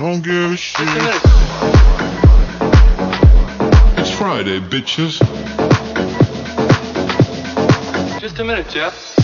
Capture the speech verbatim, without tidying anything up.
don't give a shit. Just a minute. It's Friday, bitches. Just a minute, Jeff.